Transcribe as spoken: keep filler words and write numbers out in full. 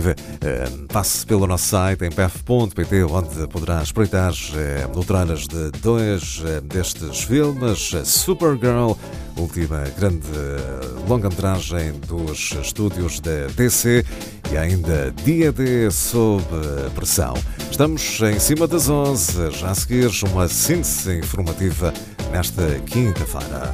Passe pelo nosso site em p f ponto p t, onde poderá espreitar no trailers de dois destes filmes: Supergirl, última grande longa-metragem dos estúdios da D C, e ainda Dia D sob pressão. Estamos em cima das onze, já a seguir uma síntese informativa nesta quinta-feira.